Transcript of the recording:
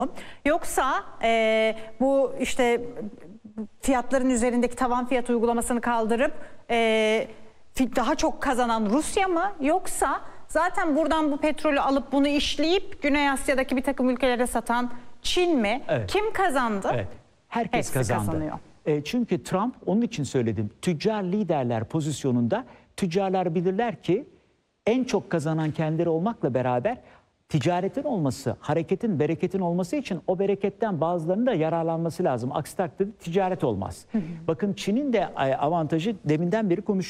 Yoksa bu işte fiyatların üzerindeki tavan fiyat uygulamasını kaldırıp daha çok kazanan Rusya mı? Yoksa zaten buradan bu petrolü alıp bunu işleyip Güney Asya'daki bir takım ülkelere satan Çin mi? Evet. Kim kazandı? Evet. Herkes Hepsi kazandı. kazanıyor. Çünkü Trump, onun için söyledim, tüccar liderler pozisyonunda, tüccarlar bilirler ki en çok kazanan kendileri olmakla beraber ticaretin olması, hareketin, bereketin olması için o bereketten bazılarının da yararlanması lazım. Aksi takdirde ticaret olmaz. Bakın Çin'in de avantajı, deminden beri konuşuyoruz.